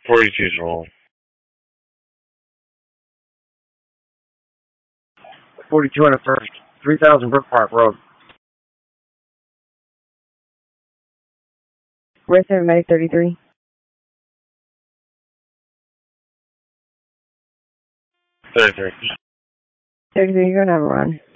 42's roll. 42 on the first. 3000 Brook Park Road. Where's everybody? 33? 33. 33, you're going to have a run.